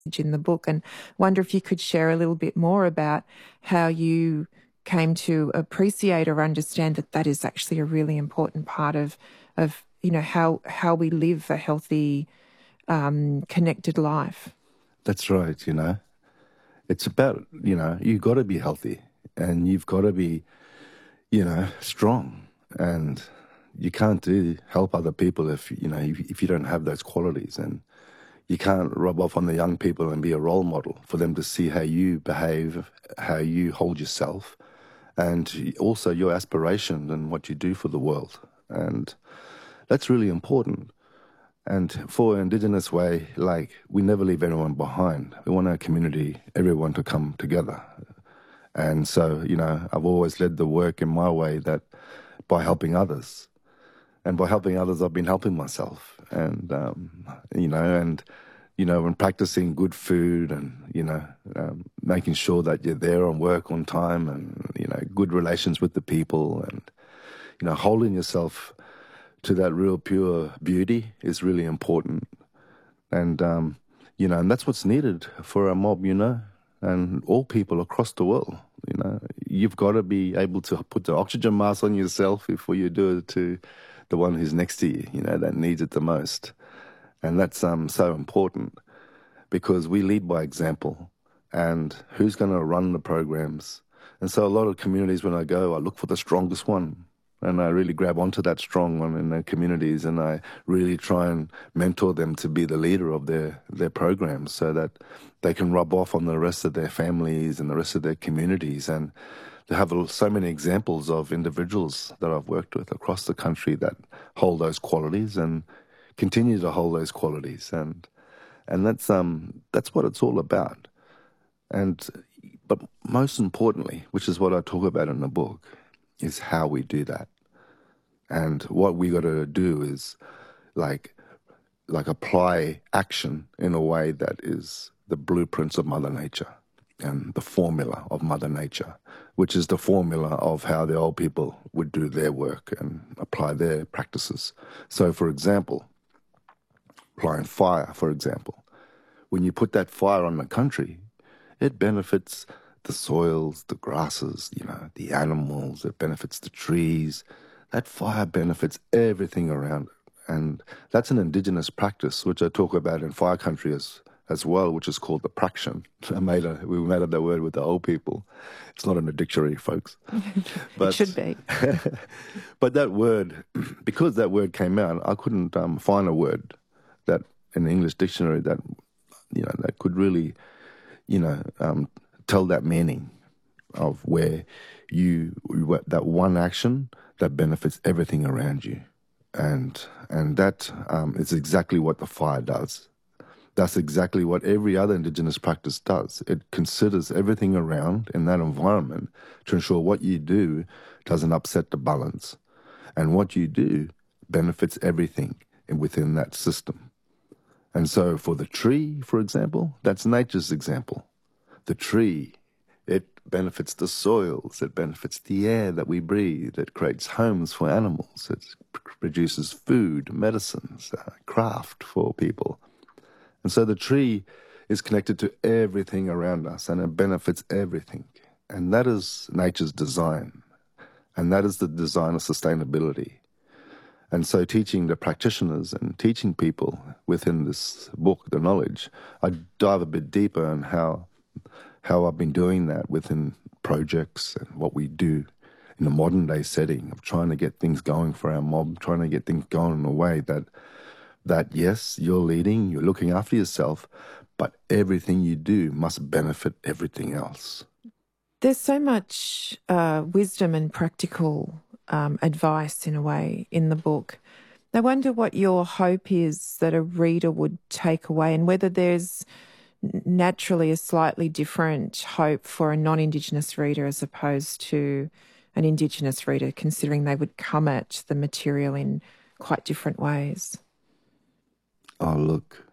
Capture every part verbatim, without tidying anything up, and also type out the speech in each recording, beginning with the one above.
in the book, and wonder if you could share a little bit more about how you came to appreciate or understand that that is actually a really important part of, of you know, how how we live a healthy, um, connected life. That's right, you know. It's about, you know, you've got to be healthy and you've got to be, you know, strong. And you can't do help other people if, you know, if, if you don't have those qualities. And you can't rub off on the young people and be a role model for them to see how you behave, how you hold yourself, and also your aspiration and what you do for the world. And that's really important. And for Indigenous Way, like, we never leave anyone behind. We want our community, everyone to come together. And so, you know, I've always led the work in my way that by helping others. And by helping others, I've been helping myself. And, um, you know, and, you know, when practicing good food and, you know, um, making sure that you're there on work on time and, you know, good relations with the people and, you know, holding yourself to that real pure beauty is really important. And, um, you know, and that's what's needed for our mob, you know, and all people across the world, you know. You've got to be able to put the oxygen mask on yourself before you do it to the one who's next to you, you know, that needs it the most. And that's um, so important because we lead by example. And who's going to run the programs? And so a lot of communities, when I go, I look for the strongest one. And I really grab onto that strong one in their communities, and I really try and mentor them to be the leader of their, their programs so that they can rub off on the rest of their families and the rest of their communities. And they have so many examples of individuals that I've worked with across the country that hold those qualities and continue to hold those qualities. And and that's um that's what it's all about. And but most importantly, which is what I talk about in the book, is how we do that. And what we got to do is like like apply action in a way that is the blueprints of Mother Nature and the formula of Mother Nature, which is the formula of how the old people would do their work and apply their practices. So, for example, applying fire, for example, when you put that fire on the country, it benefits the soils, the grasses, you know, the animals, it benefits the trees. That fire benefits everything around it. And that's an indigenous practice, which I talk about in Fire Country as, as well, which is called the praction. I made a, we made up that word with the old people. It's not in the dictionary, folks. But, it should be. But that word, because that word came out, I couldn't um, find a word that in the English dictionary that, you know, that could really, you know, um, tell that meaning of where you, that one action that benefits everything around you. And and that um, is exactly what the fire does. That's exactly what every other Indigenous practice does. It considers everything around in that environment to ensure what you do doesn't upset the balance. And what you do benefits everything within that system. And so for the tree, for example, that's nature's example. The tree, it benefits the soils, it benefits the air that we breathe, it creates homes for animals, it produces food, medicines, uh, craft for people. And so the tree is connected to everything around us and it benefits everything. And that is nature's design. And that is the design of sustainability. And so teaching the practitioners and teaching people within this book, the knowledge, I dive a bit deeper on how how I've been doing that within projects and what we do in the modern day setting of trying to get things going for our mob, trying to get things going in a way that, that yes, you're leading, you're looking after yourself, but everything you do must benefit everything else. There's so much uh, wisdom and practical um, advice, in a way, in the book. I wonder what your hope is that a reader would take away, and whether there's naturally a slightly different hope for a non-Indigenous reader as opposed to an Indigenous reader, considering they would come at the material in quite different ways. Oh, look,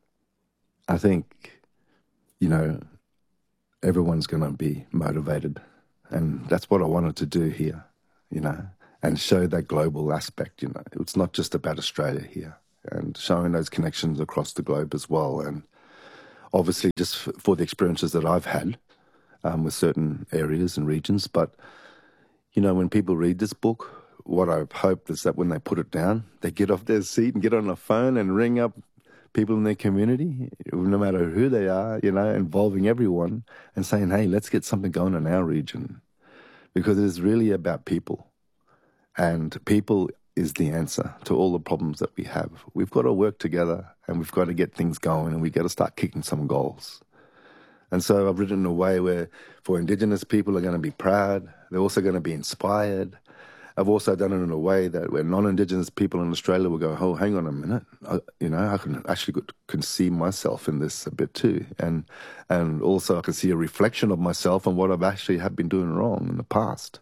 I think, you know, everyone's going to be motivated. And that's what I wanted to do here, you know, and show that global aspect, you know. It's not just about Australia here, and showing those connections across the globe as well. And obviously just f- for the experiences that I've had um, with certain areas and regions. But, you know, when people read this book, what I've hoped is that when they put it down, they get off their seat and get on the phone and ring up people in their community, no matter who they are, you know, involving everyone and saying, hey, let's get something going in our region. Because it is really about people. And people is the answer to all the problems that we have. We've got to work together and we've got to get things going and we've got to start kicking some goals. And so I've written in a way where for Indigenous people are going to be proud. They're also going to be inspired. I've also done it in a way that where non-Indigenous people in Australia will go, oh, hang on a minute. I, you know, I can actually can see myself in this a bit too. And and also I can see a reflection of myself and what I've actually have been doing wrong in the past.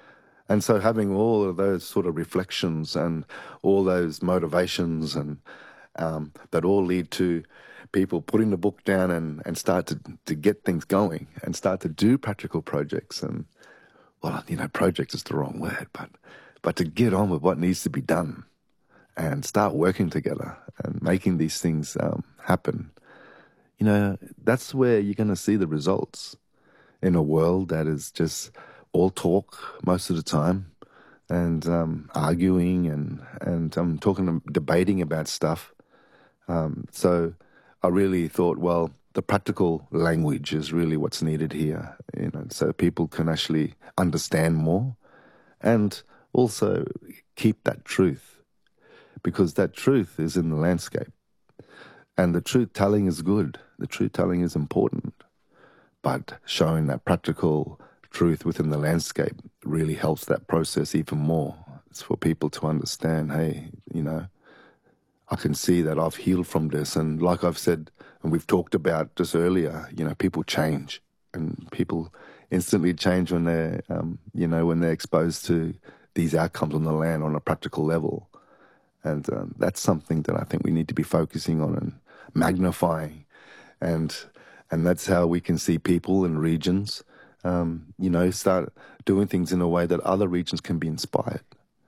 And so having all of those sort of reflections and all those motivations and um, that all lead to people putting the book down and, and start to, to get things going and start to do practical projects and, well, you know, project is the wrong word, but but to get on with what needs to be done and start working together and making these things um, happen, you know, that's where you're going to see the results in a world that is just all talk most of the time and um, arguing and, and um, talking, debating about stuff. Um, so I really thought, well, the practical language is really what's needed here, you know, so people can actually understand more and also keep that truth, because that truth is in the landscape. And the truth telling is good. The truth telling is important. But showing that practical truth within the landscape really helps that process even more. It's for people to understand, hey, you know, I can see that I've healed from this. And like I've said, and we've talked about just earlier, you know, people change and people instantly change when they're, um, you know, when they're exposed to these outcomes on the land on a practical level. And um, that's something that I think we need to be focusing on and magnifying. And and that's how we can see people in regions, um, you know, start doing things in a way that other regions can be inspired.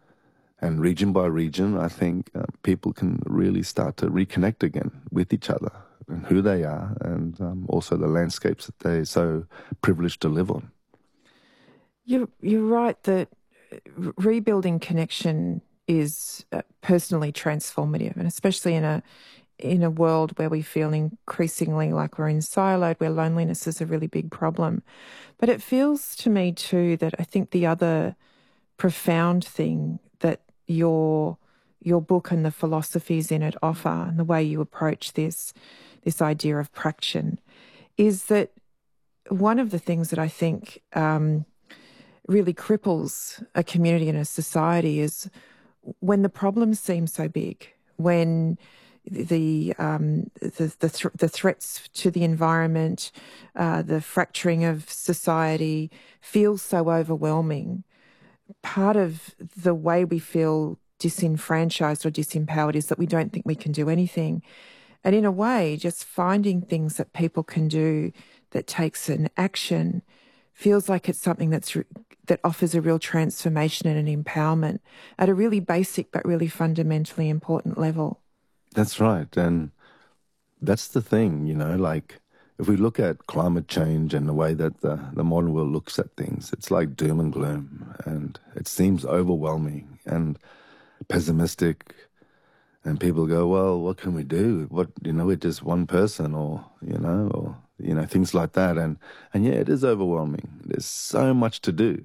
And region by region, I think uh, people can really start to reconnect again with each other and who they are and um, also the landscapes that they're so privileged to live on. You're, you're right that rebuilding connection is uh, personally transformative, and especially in a in a world where we feel increasingly like we're in siloed, where loneliness is a really big problem. But it feels to me too that I think the other profound thing that your your book and the philosophies in it offer and the way you approach this this idea of praction is that one of the things that I think um, really cripples a community and a society is when the problems seem so big, when the um, the the, th- the threats to the environment, uh, the fracturing of society feels so overwhelming. Part of the way we feel disenfranchised or disempowered is that we don't think we can do anything. And in a way, just finding things that people can do that takes an action feels like it's something that's re- that offers a real transformation and an empowerment at a really basic but really fundamentally important level. That's right. And that's the thing, you know, like if we look at climate change and the way that the, the modern world looks at things, it's like doom and gloom and it seems overwhelming and pessimistic. And people go, well, what can we do? What, you know, we're just one person or, you know, or, you know, things like that. And, and yeah, it is overwhelming. There's so much to do.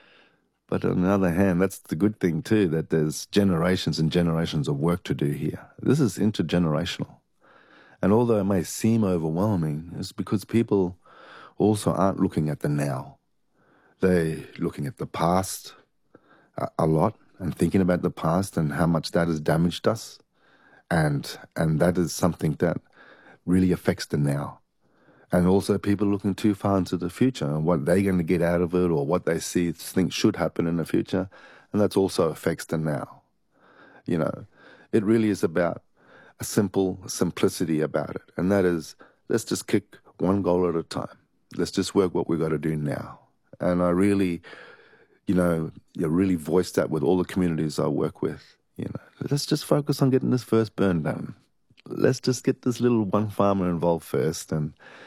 But on the other hand, that's the good thing too, that there's generations and generations of work to do here. This is intergenerational. And although it may seem overwhelming, it's because people also aren't looking at the now. They're looking at the past a, a lot and thinking about the past and how much that has damaged us. And and that is something that really affects the now. And also people looking too far into the future and what they're going to get out of it or what they see think should happen in the future. And that also affects the now. You know, it really is about a simple simplicity about it. And that is, let's just kick one goal at a time. Let's just work what we've got to do now. And I really, you know, you really voice that with all the communities I work with. You know, let's just focus on getting this first burn done. let's just get this little one farmer involved first, and